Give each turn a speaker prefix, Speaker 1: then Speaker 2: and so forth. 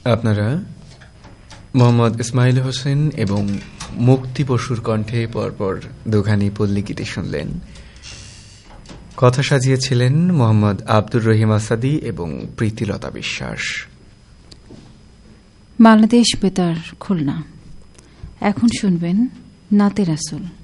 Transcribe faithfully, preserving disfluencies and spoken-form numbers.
Speaker 1: আপনারা মোহাম্মদ ইসমাইল হোসেন এবং মুক্তি বসুর কণ্ঠে পরপর দুখানি পল্লীগীতি শুনলেন। কথা সাজিয়েছিলেন মোহাম্মদ আব্দুর রহিম আসাদি এবং প্রীতিলতা বিশ্বাস।
Speaker 2: বাংলাদেশ বেতার খুলনা। এখন শুনবেন নাতে রাসুল।